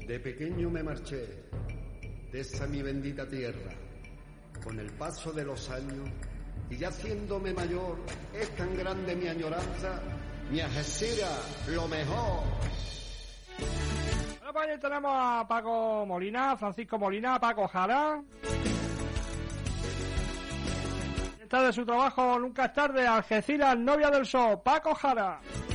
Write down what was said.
De pequeño me marché de esa mi bendita tierra. Con el paso de los años y ya haciéndome mayor, es tan grande mi añoranza, mi Algeciras, lo mejor. Bueno, pues ahí tenemos a Paco Molina, Francisco Molina, Paco Jara. Está de su trabajo Nunca es tarde, Algeciras, novia del sol, Paco Jara.